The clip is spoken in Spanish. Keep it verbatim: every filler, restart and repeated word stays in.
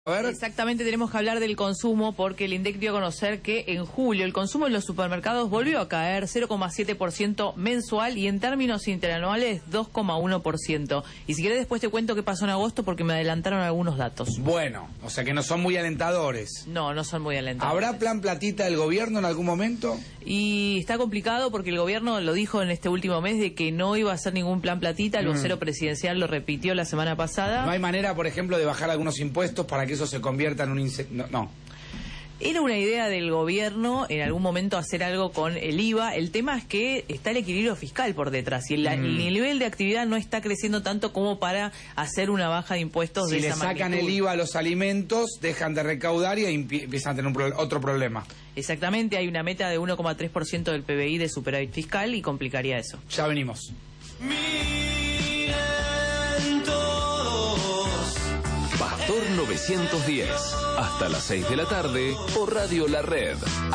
A ver. Exactamente, tenemos que hablar del consumo porque el INDEC dio a conocer que en julio el consumo en los supermercados volvió a caer cero coma siete por ciento mensual y en términos interanuales dos coma uno por ciento. Y si querés después te cuento qué pasó en agosto porque me adelantaron algunos datos. Bueno, o sea que no son muy alentadores. No, no son muy alentadores. ¿Habrá plan platita del gobierno en algún momento? Y está complicado porque el gobierno lo dijo en este último mes de que no iba a hacer ningún plan platita. El vocero mm. presidencial lo repitió la semana pasada. ¿No hay manera, por ejemplo, de bajar algunos impuestos para que eso se convierta en un... Ince... No, no. Era una idea del gobierno en algún momento hacer algo con el I V A. El tema es que está el equilibrio fiscal por detrás y el, mm. el nivel de actividad no está creciendo tanto como para hacer una baja de impuestos si de esa magnitud. Si le sacan el I V A a los alimentos, dejan de recaudar y empiezan a tener un pro otro problema. Exactamente, hay una meta de uno coma tres por ciento del P B I de superávit fiscal y complicaría eso. Ya venimos. Pastor novecientos diez, hasta las seis de la tarde por Radio La Red.